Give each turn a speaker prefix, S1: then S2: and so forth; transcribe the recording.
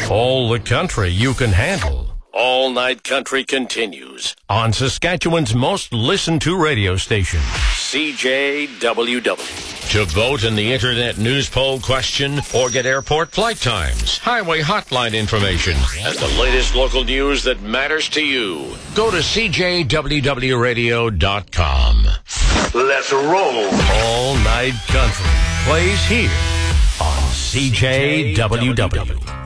S1: All the country you can handle. All Night Country continues on Saskatchewan's most listened to radio station, CJWW. To vote in the Internet News Poll question or get airport flight times, highway hotline information, and the latest local news that matters to you, go to CJWWRadio.com. Let's roll. All Night Country plays here on CJWW.